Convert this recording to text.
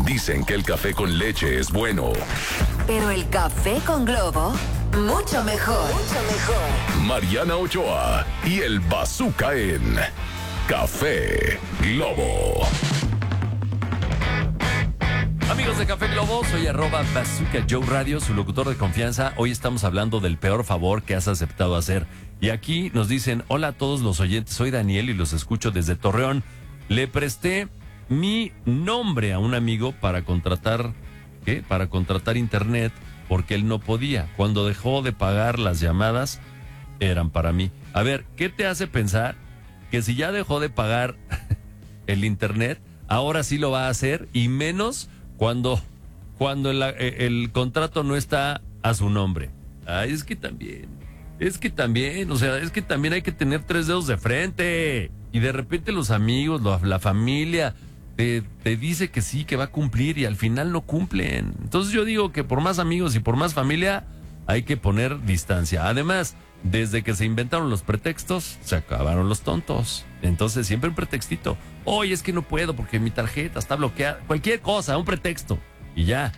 Dicen que el café con leche es bueno. Pero el café con Globo, mucho mejor. Mucho mejor. Mariana Ochoa y el Bazooka en Café Globo. Amigos de Café Globo, soy @Bazooka Joe Radio, su locutor de confianza. Hoy estamos hablando del peor favor que has aceptado hacer. Y aquí nos dicen, hola a todos los oyentes, soy Daniel y los escucho desde Torreón. Le presté mi nombre a un amigo para contratar internet porque él no podía. Cuando dejó de pagar, las llamadas eran para mí. A ver, ¿qué te hace pensar que si ya dejó de pagar el internet, ahora sí lo va a hacer? Y menos cuando el contrato no está a su nombre. Ay, es que también, hay que tener 3 dedos de frente. Y de repente los amigos, la familia, te dice que sí, que va a cumplir y al final no cumplen. Entonces yo digo que por más amigos y por más familia hay que poner distancia. Además, desde que se inventaron los pretextos, se acabaron los tontos. Entonces siempre un pretextito. Oye, es que no puedo porque mi tarjeta está bloqueada. Cualquier cosa, un pretexto. Y ya,